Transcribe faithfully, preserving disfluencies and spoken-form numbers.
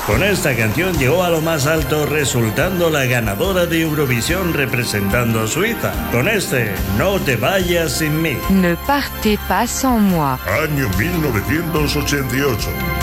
Con esta canción llegó a lo más alto, resultando la ganadora de Eurovisión representando a Suiza. Con este No te vayas sin mí. Ne partez pas sans moi. Año mil novecientos ochenta y ocho.